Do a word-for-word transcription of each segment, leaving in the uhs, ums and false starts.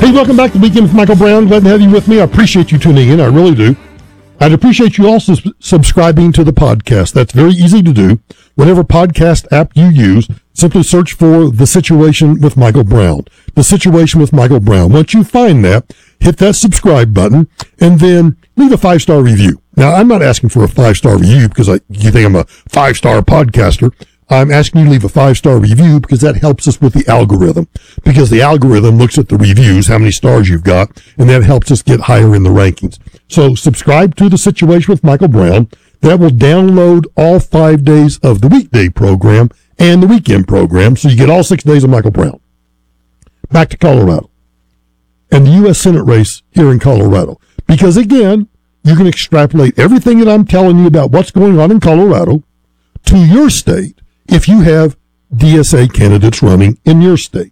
Hey, welcome back to Weekend with Michael Brown. Glad to have you with me. I appreciate you tuning in. I really do. I'd appreciate you also subscribing to the podcast. That's very easy to do. Whatever podcast app you use, simply search for The Situation with Michael Brown. The Situation with Michael Brown. Once you find that, hit that subscribe button and then leave a five-star review. Now, I'm not asking for a five-star review because I, you think I'm a five-star podcaster. I'm asking you to leave a five-star review because that helps us with the algorithm. Because the algorithm looks at the reviews, how many stars you've got, and that helps us get higher in the rankings. So subscribe to The Situation with Michael Brown. That will download all five days of the weekday program and the weekend program, so you get all six days of Michael Brown. Back to Colorado and the U S Senate race here in Colorado. Because again, you can extrapolate everything that I'm telling you about what's going on in Colorado to your state if you have D S A candidates running in your state.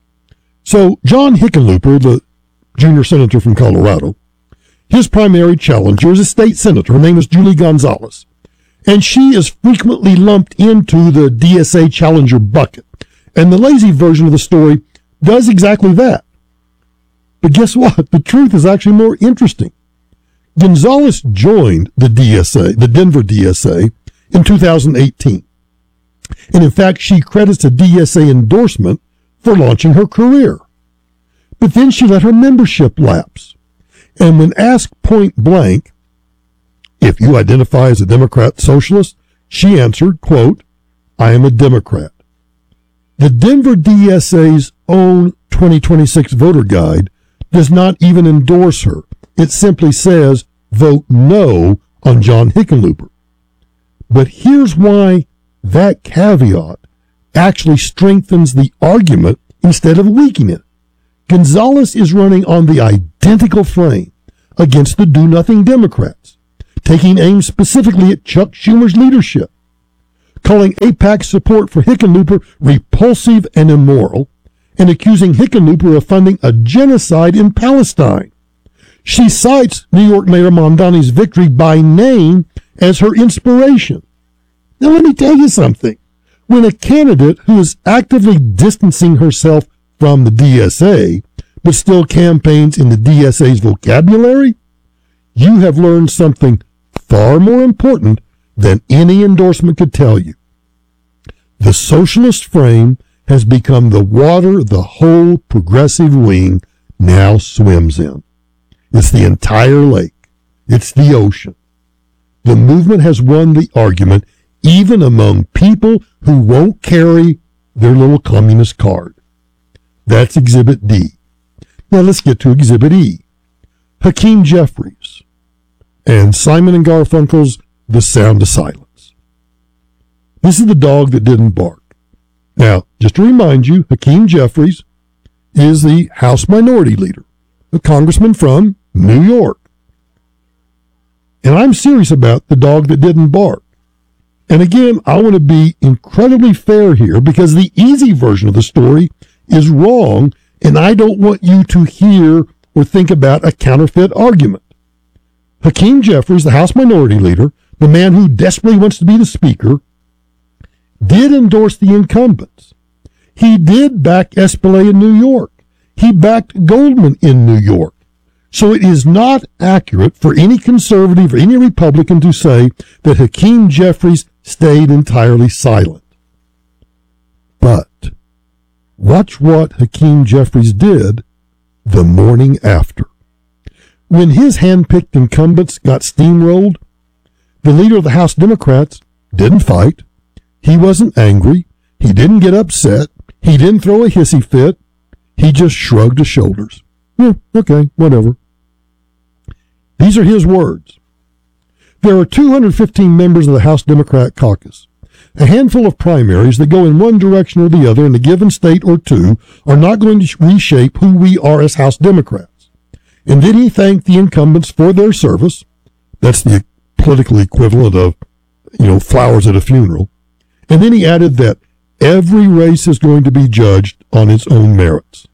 So John Hickenlooper, the junior senator from Colorado, his primary challenger is a state senator. Her name is Julie Gonzalez. And she is frequently lumped into the D S A challenger bucket. And the lazy version of the story does exactly that. But guess what? The truth is actually more interesting. Gonzalez joined the D S A, the Denver D S A, in two thousand eighteen. And in fact, she credits a D S A endorsement for launching her career. But then she let her membership lapse. And when asked point blank if you identify as a Democrat socialist, she answered, quote, I am a Democrat. The Denver D S A's own twenty twenty-six voter guide does not even endorse her. It simply says, vote no on John Hickenlooper. But here's why that caveat actually strengthens the argument instead of weakening it. Gonzalez is running on the identical frame against the do-nothing Democrats, taking aim specifically at Chuck Schumer's leadership, calling AIPAC's support for Hickenlooper repulsive and immoral, and accusing Hickenlooper of funding a genocide in Palestine. She cites New York Mayor Mamdani's victory by name as her inspiration. Now, let me tell you something. When a candidate who is actively distancing herself from the D S A, but still campaigns in the D S A's vocabulary, you have learned something far more important than any endorsement could tell you. The socialist frame has become the water the whole progressive wing now swims in. It's the entire lake. It's the ocean. The movement has won the argument even among people who won't carry their little communist card. That's Exhibit D. Now let's get to Exhibit E. Hakeem Jeffries and Simon and Garfunkel's The Sound of Silence. This is the dog that didn't bark. Now, just to remind you, Hakeem Jeffries is the House Minority Leader, a congressman from New York. And I'm serious about the dog that didn't bark. And again, I want to be incredibly fair here because the easy version of the story is wrong, and I don't want you to hear or think about a counterfeit argument. Hakeem Jeffries, the House Minority Leader, the man who desperately wants to be the Speaker, did endorse the incumbents. He did back Espelay in New York. He backed Goldman in New York. So it is not accurate for any conservative or any Republican to say that Hakeem Jeffries stayed entirely silent. But watch what Hakeem Jeffries did the morning after. When his hand-picked incumbents got steamrolled, the leader of the House Democrats didn't fight. He wasn't angry. He didn't get upset. He didn't throw a hissy fit. He just shrugged his shoulders. Yeah, okay, whatever. These are his words. There are two hundred fifteen members of the House Democrat caucus. A handful of primaries that go in one direction or the other in a given state or two are not going to reshape who we are as House Democrats. And then he thanked the incumbents for their service. That's the political equivalent of, you know, flowers at a funeral. And then he added that every race is going to be judged on its own merits.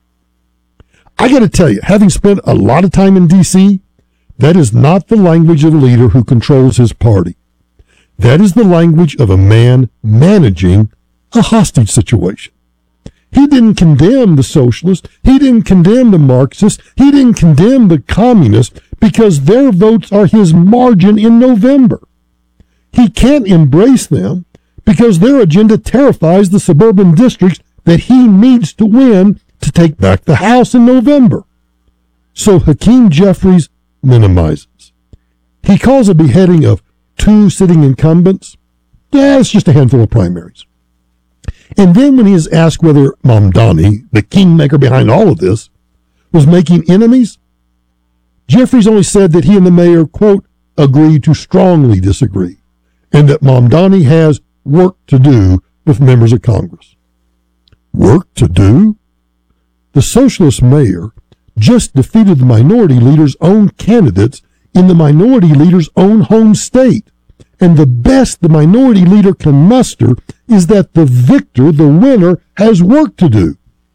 I got to tell you, having spent a lot of time in D C, that is not the language of a leader who controls his party. That is the language of a man managing a hostage situation. He didn't condemn the socialists. He didn't condemn the Marxists. He didn't condemn the communists because their votes are his margin in November. He can't embrace them because their agenda terrifies the suburban districts that he needs to win to take back the House in November. So Hakeem Jeffries minimizes. He calls a beheading of two sitting incumbents. Yeah, it's just a handful of primaries. And then when he is asked whether Mamdani, the kingmaker behind all of this, was making enemies, Jeffries only said that he and the mayor, quote, agreed to strongly disagree, and that Mamdani has work to do with members of Congress. Work to do? The socialist mayor just defeated the minority leader's own candidates in the minority leader's own home state. And the best the minority leader can muster is that the victor, the winner, has work to do.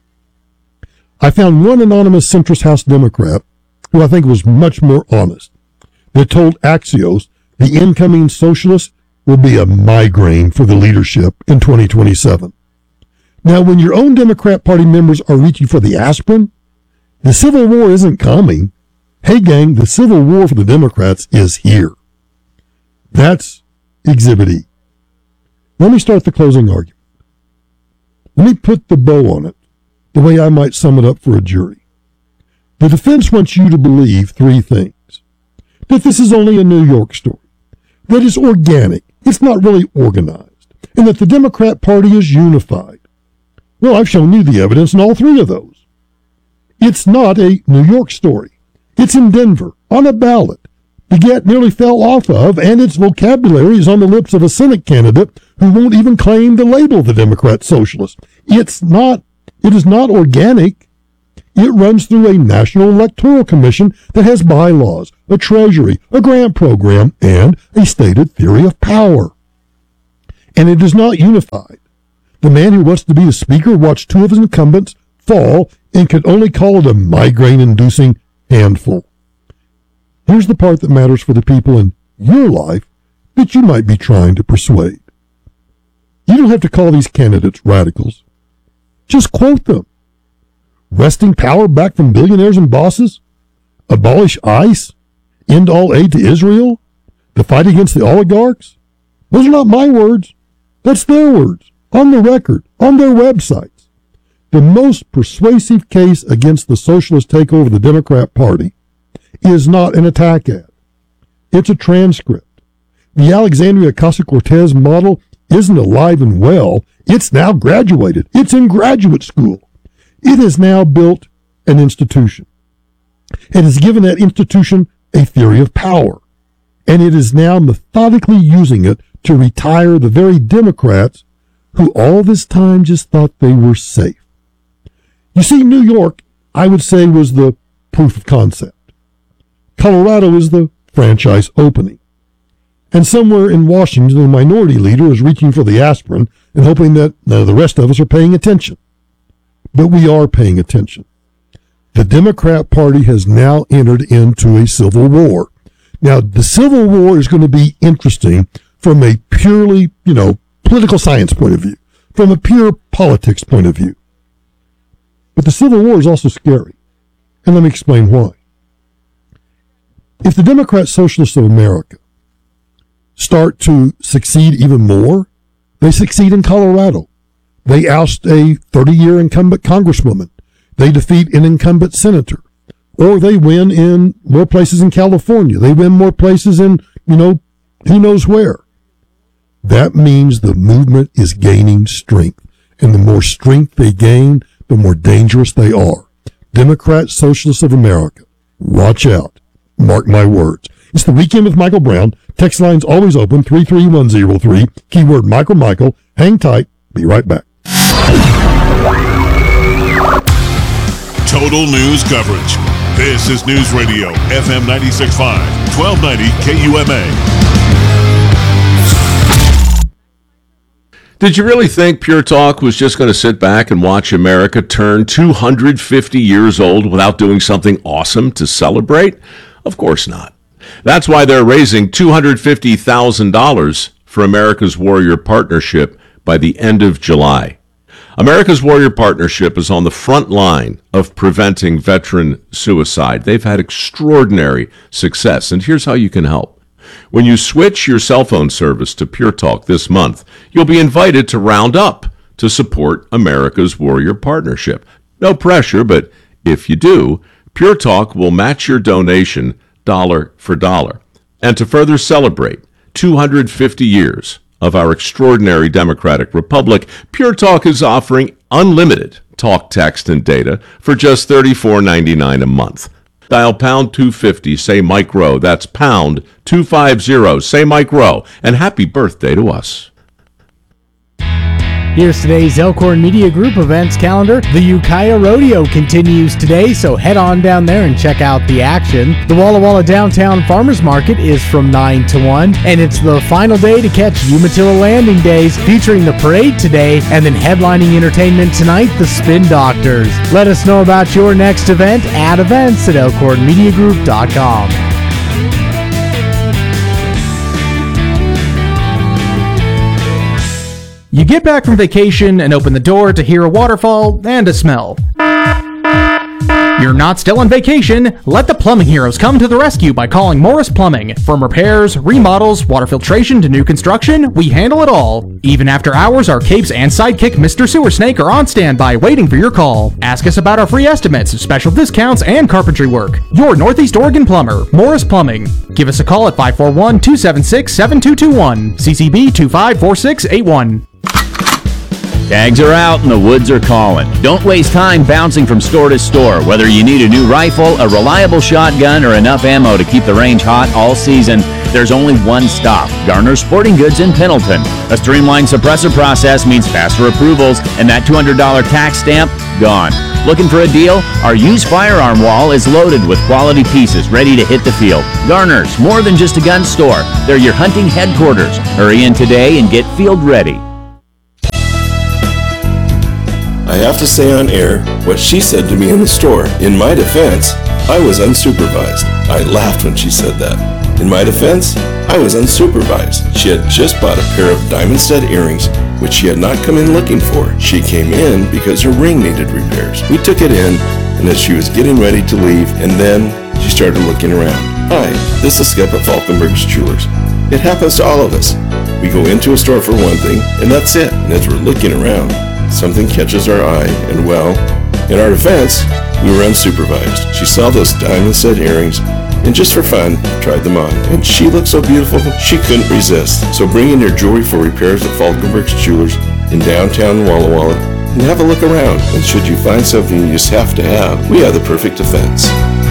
I found one anonymous centrist House Democrat, who I think was much more honest, that told Axios the incoming socialist will be a migraine for the leadership in twenty twenty-seven. Now, when your own Democrat Party members are reaching for the aspirin, the Civil War isn't coming. Hey, gang, the Civil War for the Democrats is here. That's Exhibit E. Let me start the closing argument. Let me put the bow on it the way I might sum it up for a jury. The defense wants you to believe three things. That this is only a New York story. That it's organic. It's not really organized. And that the Democrat Party is unified. Well, I've shown you the evidence in all three of those. It's not a New York story. It's in Denver, on a ballot. The Get nearly fell off of, and its vocabulary is on the lips of a Senate candidate who won't even claim the label of the Democrat Socialist. It's not, it is not organic. It runs through a National Electoral Commission that has bylaws, a treasury, a grant program, and a stated theory of power. And it is not unified. The man who wants to be the speaker watched two of his incumbents fall and could only call it a migraine-inducing handful. Here's the part that matters for the people in your life that you might be trying to persuade. You don't have to call these candidates radicals. Just quote them. Wresting power back from billionaires and bosses? Abolish ICE? End all aid to Israel? The fight against the oligarchs? Those are not my words. That's their words, on the record, on their websites. The most persuasive case against the socialist takeover of the Democrat Party is not an attack ad. It's a transcript. The Alexandria Ocasio-Cortez model isn't alive and well. It's now graduated. It's in graduate school. It has now built an institution. It has given that institution a theory of power. And it is now methodically using it to retire the very Democrats who all this time just thought they were safe. You see, New York, I would say, was the proof of concept. Colorado is the franchise opening. And somewhere in Washington, the minority leader is reaching for the aspirin and hoping that none of the rest of us are paying attention. But we are paying attention. The Democrat Party has now entered into a civil war. Now, the Civil War is going to be interesting from a purely, you know, political science point of view, from a pure politics point of view. But the Civil War is also scary. And let me explain why. If the Democrat Socialists of America start to succeed even more, they succeed in Colorado. They oust a thirty-year incumbent congresswoman. They defeat an incumbent senator. Or they win in more places in California. They win more places in, you know, who knows where. That means the movement is gaining strength. And the more strength they gain, the more dangerous they are. Democrat Socialists of America, watch out. Mark my words. It's the Weekend with Michael Brown. Text line's always open, three three one zero three. Keyword Michael Michael. Hang tight. Be right back. Total news coverage. This is News Radio, F M ninety-six point five, twelve ninety K U M A. Did you really think Pure Talk was just going to sit back and watch America turn two hundred fifty years old without doing something awesome to celebrate? Of course not. That's why they're raising two hundred fifty thousand dollars for America's Warrior Partnership by the end of July. America's Warrior Partnership is on the front line of preventing veteran suicide. They've had extraordinary success, and here's how you can help. When you switch your cell phone service to Pure Talk this month, you'll be invited to round up to support America's Warrior Partnership. No pressure, but if you do, Pure Talk will match your donation dollar for dollar. And to further celebrate two hundred fifty years of our extraordinary democratic republic, Pure Talk is offering unlimited talk, text, and data for just thirty-four ninety-nine a month. Dial pound two fifty, say Mike Rowe. That's pound two fifty, say Mike Rowe. And happy birthday to us. Here's today's Elkhorn Media Group events calendar. The Ukiah Rodeo continues today, so head on down there and check out the action. The Walla Walla Downtown Farmers Market is from nine to one, and it's the final day to catch Umatilla Landing Days, featuring the parade today, and then headlining entertainment tonight, the Spin Doctors. Let us know about your next event at events at elkhorn media group dot com. You get back from vacation and open the door to hear a waterfall and a smell. You're not still on vacation. Let the plumbing heroes come to the rescue by calling Morris Plumbing. From repairs, remodels, water filtration to new construction, we handle it all. Even after hours, our capes and sidekick Mister Sewer Snake are on standby waiting for your call. Ask us about our free estimates, special discounts, and carpentry work. Your Northeast Oregon plumber, Morris Plumbing. Give us a call at five four one, two seven six, seven two two one, C C B two five four six eight one. Tags are out and the woods are calling. Don't waste time bouncing from store to store. Whether you need a new rifle, a reliable shotgun, or enough ammo to keep the range hot all season, there's only one stop, Garner Sporting Goods in Pendleton. A streamlined suppressor process means faster approvals, and that two hundred dollars tax stamp, gone. Looking for a deal? Our used firearm wall is loaded with quality pieces ready to hit the field. Garner's, more than just a gun store. They're your hunting headquarters. Hurry in today and get field ready. I have to say on air what she said to me in the store. In my defense, I was unsupervised. I laughed when she said that. In my defense, I was unsupervised. She had just bought a pair of diamond stud earrings, which she had not come in looking for. She came in because her ring needed repairs. We took it in, and as she was getting ready to leave, and then she started looking around. Hi, this is Skip at Falkenberg's Jewelers. It happens to all of us. We go into a store for one thing, and that's it. And as we're looking around, something catches our eye, and well, in our defense, we were unsupervised. She saw those diamond set earrings, and just for fun, tried them on. And she looked so beautiful, she couldn't resist. So bring in your jewelry for repairs at Falkenberg's Jewelers in downtown Walla Walla, and have a look around. And should you find something you just have to have, we have the perfect defense.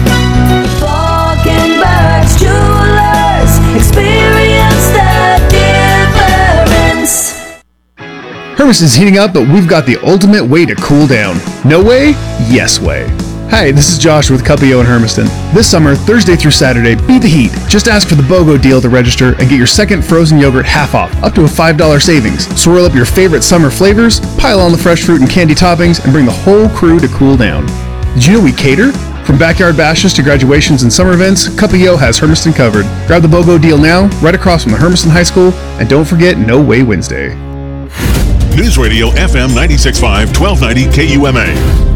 Falkenberg's Jewelers, experience the difference. Hermiston's heating up, but we've got the ultimate way to cool down. No way? Yes way. Hi, this is Josh with Cuppio in Hermiston. This summer, Thursday through Saturday, beat the heat. Just ask for the BOGO deal to register and get your second frozen yogurt half off, up to a five dollars savings. Swirl up your favorite summer flavors, pile on the fresh fruit and candy toppings, and bring the whole crew to cool down. Did you know we cater? From backyard bashes to graduations and summer events, Cuppio has Hermiston covered. Grab the BOGO deal now, right across from the Hermiston High School, and don't forget No Way Wednesday. News Radio F M ninety-six point five, twelve ninety K U M A.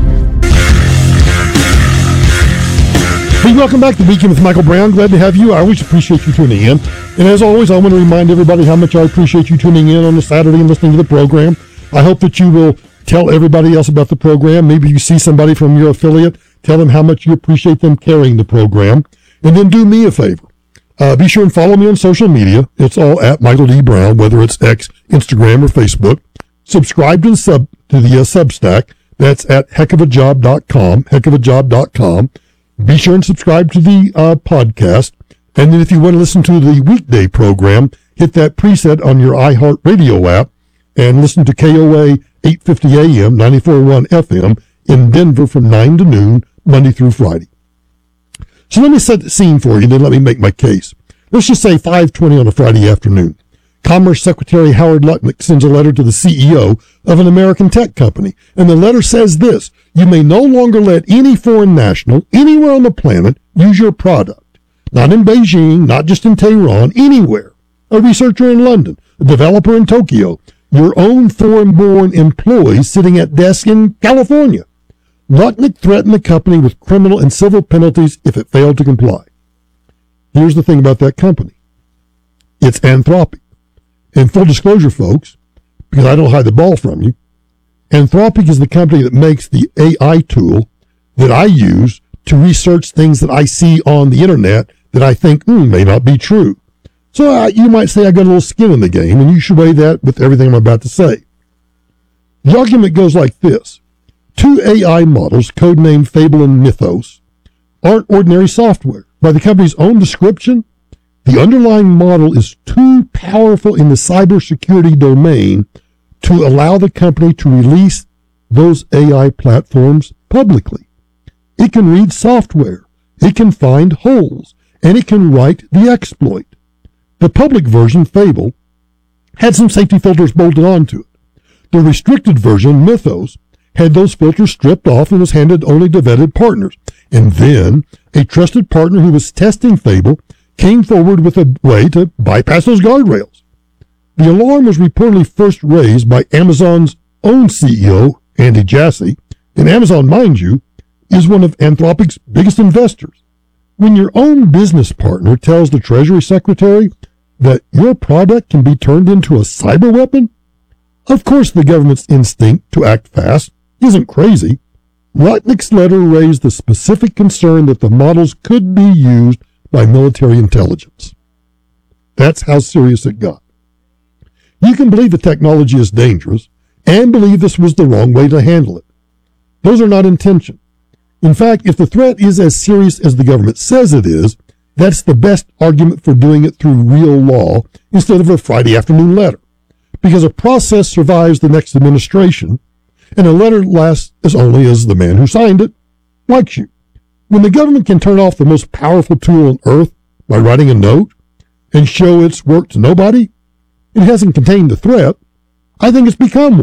Hey, welcome back to Weekend with Michael Brown. Glad to have you. I always appreciate you tuning in. And as always, I want to remind everybody how much I appreciate you tuning in on a Saturday and listening to the program. I hope that you will tell everybody else about the program. Maybe you see somebody from your affiliate, tell them how much you appreciate them carrying the program. And then do me a favor. Uh, be sure and follow me on social media. It's all at Michael D. Brown, whether it's X, Instagram, or Facebook. Subscribe to the sub to the uh, Substack. That's at heck of a job dot com, heck of a job dot com. Be sure and subscribe to the uh, podcast. And then if you want to listen to the weekday program, hit that preset on your iHeartRadio app and listen to K O A eight fifty A M, ninety-four point one F M in Denver from nine to noon, Monday through Friday. So let me set the scene for you, then let me make my case. Let's just say five twenty on a Friday afternoon. Commerce Secretary Howard Lutnick sends a letter to the C E O of an American tech company, and the letter says this: you may no longer let any foreign national anywhere on the planet use your product. Not in Beijing, not just in Tehran, anywhere. A researcher in London, a developer in Tokyo. your own foreign-born employee sitting at desk in California. Lutnick threatened the company with criminal and civil penalties if it failed to comply. Here's the thing about that company. It's Anthropic. And full disclosure, folks, because I don't hide the ball from you, Anthropic is the company that makes the A I tool that I use to research things that I see on the internet that I think mm, may not be true. So uh, you might say I got a little skin in the game, and you should weigh that with everything I'm about to say. The argument goes like this. Two A I models, codenamed Fable and Mythos, aren't ordinary software. By the company's own description, the underlying model is too powerful in the cybersecurity domain to allow the company to release those A I platforms publicly. It can read software, it can find holes, and it can write the exploit. The public version, Fable, had some safety filters bolted onto it. The restricted version, Mythos, had those filters stripped off and was handed only to vetted partners. And then a trusted partner who was testing Fable came forward with a way to bypass those guardrails. The alarm was reportedly first raised by Amazon's own C E O, Andy Jassy, and Amazon, mind you, is one of Anthropic's biggest investors. When your own business partner tells the Treasury Secretary that your product can be turned into a cyber weapon, of course the government's instinct to act fast isn't crazy. Lutnick's letter raised the specific concern that the models could be used by military intelligence. That's how serious it got. You can believe the technology is dangerous and believe this was the wrong way to handle it. Those are not intention. In fact, if the threat is as serious as the government says it is, that's the best argument for doing it through real law instead of a Friday afternoon letter. Because a process survives the next administration, and a letter lasts as only as the man who signed it likes you. When the government can turn off the most powerful tool on earth by writing a note and show its work to nobody, it hasn't contained the threat. I think it's become one.